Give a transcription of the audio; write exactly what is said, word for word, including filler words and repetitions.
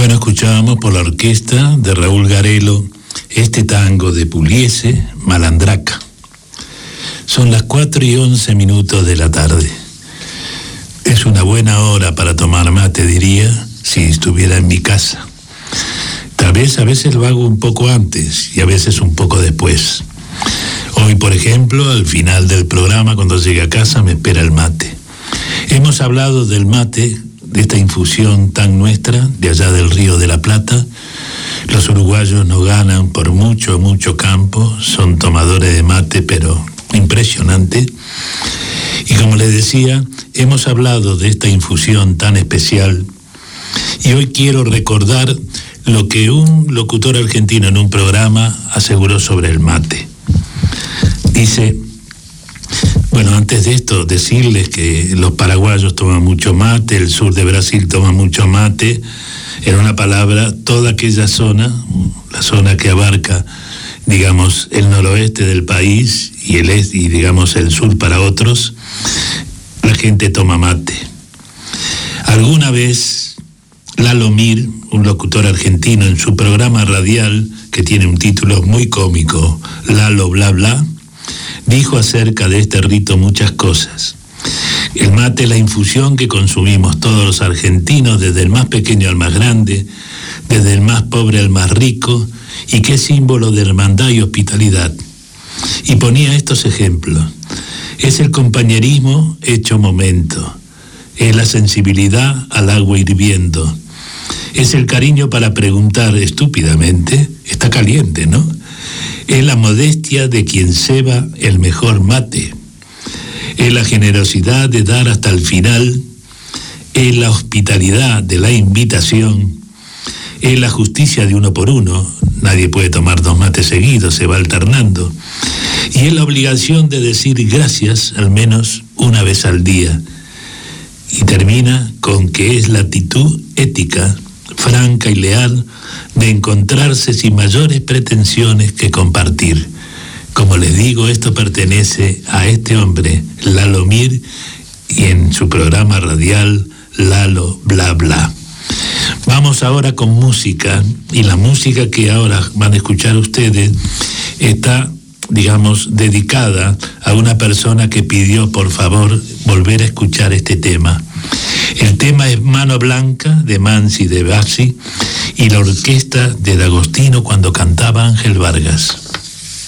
Bueno, escuchábamos por la orquesta de Raúl Garelo este tango de Pugliese, Malandraca. Son las cuatro y once minutos de la tarde. Es una buena hora para tomar mate, diría, si estuviera en mi casa. Tal vez a veces lo hago un poco antes y a veces un poco después. Hoy, por ejemplo, al final del programa, cuando llegue a casa, me espera el mate. Hemos hablado del mate, de esta infusión tan nuestra, de allá del Río de la Plata. Los uruguayos no ganan por mucho, mucho campo, son tomadores de mate, pero impresionante. Y como les decía, hemos hablado de esta infusión tan especial, y hoy quiero recordar lo que un locutor argentino en un programa aseguró sobre el mate. Dice, bueno, antes de esto, decirles que los paraguayos toman mucho mate, el sur de Brasil toma mucho mate. Era una palabra, toda aquella zona, la zona que abarca, digamos, el noroeste del país y el este, y digamos el sur para otros, la gente toma mate. Alguna vez, Lalo Mir, un locutor argentino, en su programa radial, que tiene un título muy cómico, Lalo Bla Bla, dijo acerca de este rito muchas cosas. El mate es la infusión que consumimos todos los argentinos, desde el más pequeño al más grande, desde el más pobre al más rico, y que es símbolo de hermandad y hospitalidad. Y ponía estos ejemplos. Es el compañerismo hecho momento, es la sensibilidad al agua hirviendo, es el cariño para preguntar estúpidamente, está caliente, ¿no? Es la modestia de quien ceba el mejor mate, es la generosidad de dar hasta el final, es la hospitalidad de la invitación, es la justicia de uno por uno, nadie puede tomar dos mates seguidos, se va alternando, y es la obligación de decir gracias al menos una vez al día. Y termina con que es la actitud ética, franca y leal, de encontrarse sin mayores pretensiones que compartir. Como les digo, esto pertenece a este hombre, Lalo Mir, y en su programa radial, Lalo Bla Bla. Vamos ahora con música, y la música que ahora van a escuchar ustedes está, digamos, dedicada a una persona que pidió, por favor, volver a escuchar este tema. El tema es Mano Blanca, de Mansi de Bassi, y la orquesta de D'Agostino cuando cantaba Ángel Vargas.